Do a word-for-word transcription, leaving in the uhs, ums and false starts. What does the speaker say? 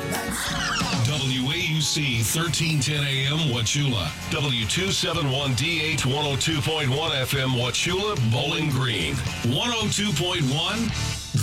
W A U C thirteen ten A M Wauchula. W two seventy-one D H one oh two point one F M Wauchula, Bowling Green. one oh two point one